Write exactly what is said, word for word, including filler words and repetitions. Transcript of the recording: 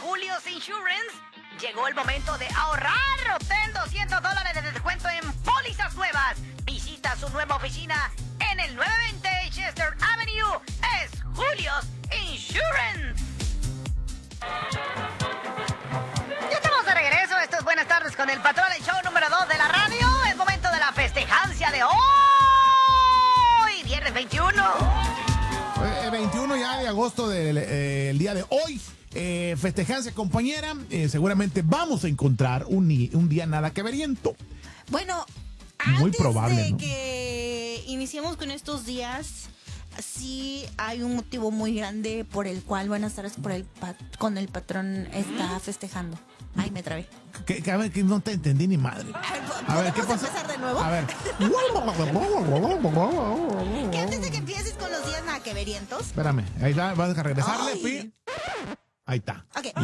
Julio's Insurance, llegó el momento de ahorrar. Obtén doscientos dólares de descuento en pólizas nuevas. Visita su nueva oficina en el nueve veinte Chester Avenue. Es Julio's Insurance. Ya estamos de regreso. Esto es Buenas Tardes con el Patrón, el show número dos de la radio. Es momento de la festejancia de hoy. Viernes veintiuno. Eh, veintiuno ya de agosto del eh, el día de hoy. Eh, festejancia, compañera. Eh, seguramente vamos a encontrar un, un día nada que veriento. Bueno, Muy antes probable, de ¿no? que iniciemos con estos días, sí hay un motivo muy grande por el cual Buenas Tardes por el pat- con el patrón está festejando. Ay, me trabé. Que, que, a ver, que no te entendí ni madre. A ver, ¿qué ¿Podemos pasó? empezar de nuevo? A ver. Que antes de que empieces con los días nada que verientos. Espérame, ahí va, vas a regresarle, Ay. Pi. Ahí está. Ok.